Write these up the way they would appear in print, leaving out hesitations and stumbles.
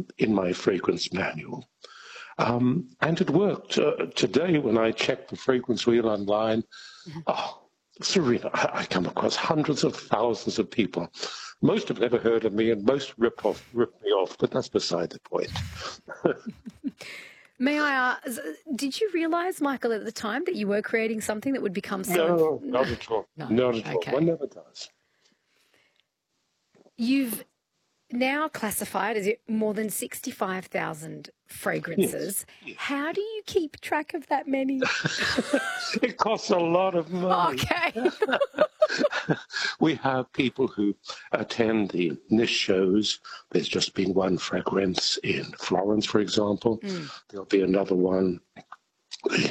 in my fragrance manual. And it worked. Today, when I check the fragrance wheel online, oh, Serena, I come across hundreds of thousands of people. Most have never heard of me, and most rip me off, but that's beside the point. May I ask, did you realise, Michael, at the time that you were creating something that would become so... No, not at all. No, not at all. okay. One never does. You've now classified as more than 65,000 fragrances. Yes. How do you keep track of that many? It costs a lot of money. Okay. We have people who attend the niche shows. There's just been one fragrance in Florence, for example. There'll be another one in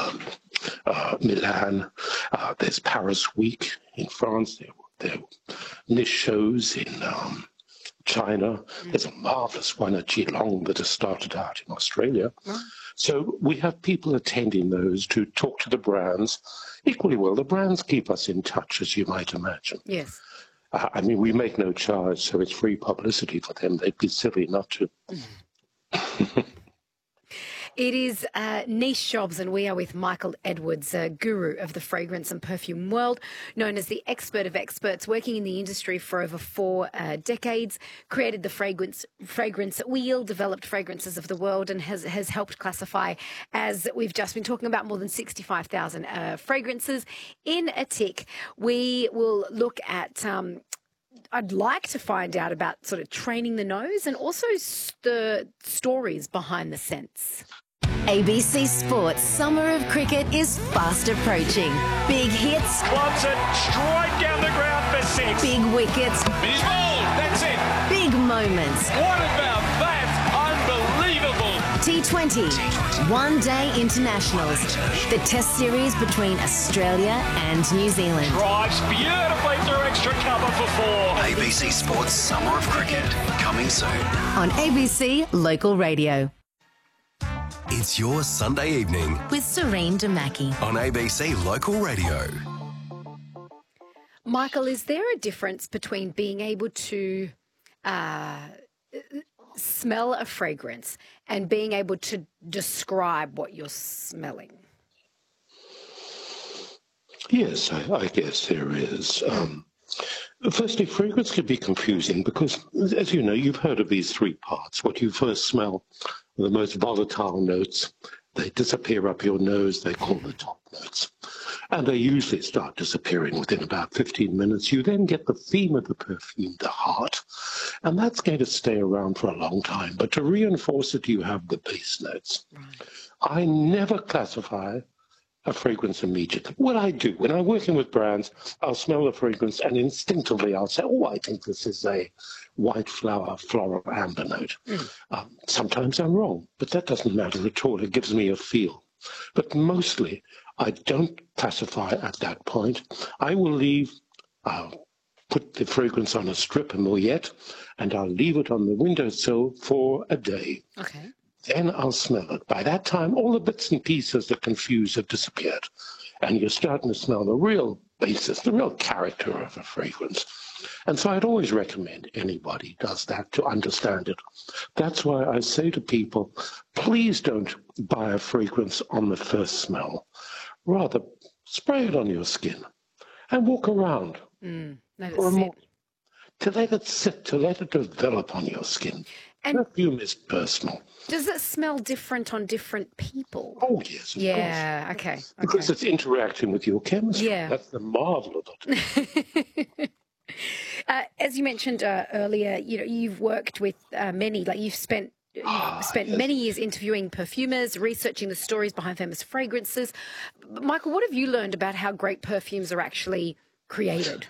Milan. There's Paris Week in France. There are niche shows in China. There's a marvellous one at Geelong that has started out in Australia. So we have people attending those to talk to the brands. Equally well, the brands keep us in touch, as you might imagine. Yes. I mean, we make no charge, so it's free publicity for them. They'd be silly not to. It is Niche Jobs, and we are with Michael Edwards, a guru of the fragrance and perfume world, known as the expert of experts, working in the industry for over 4 decades, created the fragrance wheel, developed fragrances of the world, and has helped classify, as we've just been talking about, more than 65,000 fragrances. In a tick, we will look at... I'd like to find out about sort of training the nose and also the stories behind the scents. ABC Sports Summer of Cricket is fast approaching. Big hits. Loves it straight down the ground for 6. Big wickets. He's bowled. That's it. Big moments. What about that? Unbelievable. T20. One-day internationals. The test series between Australia and New Zealand. Drives beautifully through extra cover for 4. ABC Sports Summer of Cricket, coming soon. On ABC Local Radio. It's your Sunday evening With Serene Damaki. on ABC Local Radio. Michael, is there a difference between being able to smell a fragrance and being able to describe what you're smelling? Yes, I guess there is. Firstly, fragrance can be confusing because, as you know, you've heard of these 3 parts. What you first smell, the most volatile notes, they disappear up your nose, they call the top notes. And they usually start disappearing within about 15 minutes. You then get the theme of the perfume, the heart, and that's going to stay around for a long time. But to reinforce it, you have the base notes. I never classify a fragrance immediately. What I do, when I'm working with brands, I'll smell the fragrance and instinctively I'll say, oh, I think this is a white flower, floral amber note. Sometimes I'm wrong, but that doesn't matter at all. It gives me a feel. But mostly, I don't classify at that point. I will leave, I'll put the fragrance on a strip, a mouillette, and I'll leave it on the windowsill for a day. Okay. Then I'll smell it. By that time, all the bits and pieces that confuse have disappeared. And you're starting to smell the real basis, the real character of a fragrance. And so I'd always recommend anybody does that to understand it. That's why I say to people, please don't buy a fragrance on the first smell. Rather, spray it on your skin and walk around for a moment. To let it sit, to let it develop on your skin. And perfume is personal. Does it smell different on different people? Oh, yes, of course. Okay. Because it's interacting with your chemistry. Yeah. That's the marvel of it. As you mentioned earlier, you've worked with many, like you've spent many years interviewing perfumers, researching the stories behind famous fragrances. Michael, what have you learned about how great perfumes are actually created?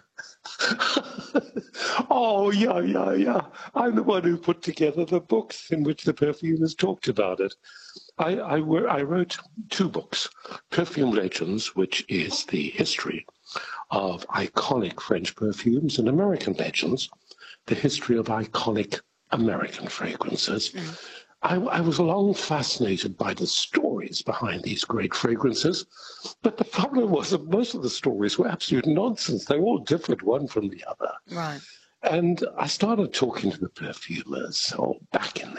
Oh, yeah. I'm the one who put together the books in which the perfumers talked about it. I wrote 2 books, Perfume Legends, which is the history of iconic French perfumes, and American Legends, the history of iconic American fragrances. I was long fascinated by the stories behind these great fragrances, but the problem was that most of the stories were absolute nonsense. They all differed one from the other. Right. And I started talking to the perfumers back in